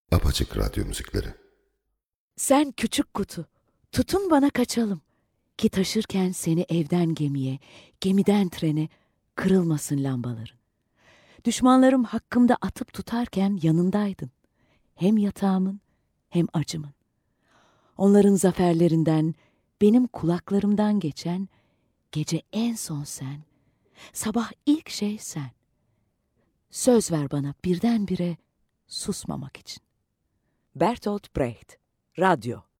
Apaçık radyo müzikleri. Sen küçük kutu, tutun bana kaçalım. Ki taşırken seni evden gemiye, gemiden trene, kırılmasın lambaların. Düşmanlarım hakkımda atıp tutarken yanındaydın. Hem yatağımın hem acımın. Onların zaferlerinden, benim kulaklarımdan geçen, gece en son sen, sabah ilk şey sen. Söz ver bana birdenbire susmamak için. Bertolt Brecht, Radyo.